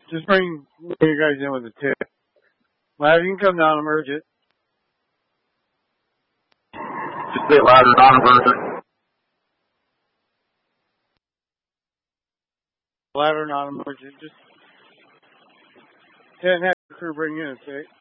Just bring you guys in with the tip. Ladder, you can come down and merge it. Just say ladder, non-emergent. Ladder, not emergent. Just can't have the crew bring in, okay?